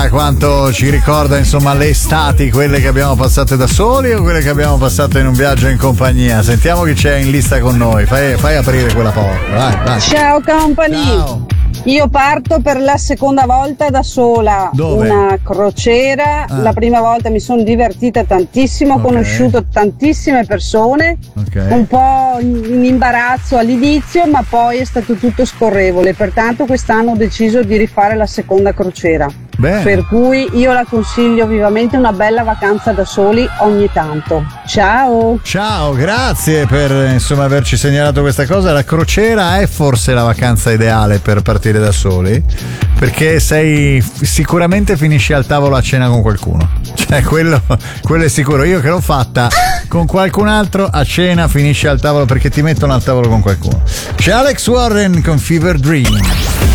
Quanto ci ricorda insomma le estati, quelle che abbiamo passate da soli o quelle che abbiamo passato in un viaggio in compagnia. Sentiamo chi c'è in lista con noi. Fai aprire quella porta, vai. Ciao company. Ciao. Io parto per la seconda volta da sola. Dove? Una crociera. La prima volta mi sono divertita tantissimo, ho conosciuto tantissime persone, un po' in imbarazzo all'inizio, ma poi è stato tutto scorrevole, pertanto quest'anno ho deciso di rifare la seconda crociera. Bene. Per cui io la consiglio vivamente, una bella vacanza da soli ogni tanto. Ciao, grazie per insomma averci segnalato questa cosa. La crociera è forse la vacanza ideale per partire da soli, perché sicuramente finisci al tavolo a cena con qualcuno, cioè quello è sicuro. Io che l'ho fatta con qualcun altro a cena, finisci al tavolo perché ti mettono al tavolo con qualcuno. C'è Alex Warren con Fever Dream.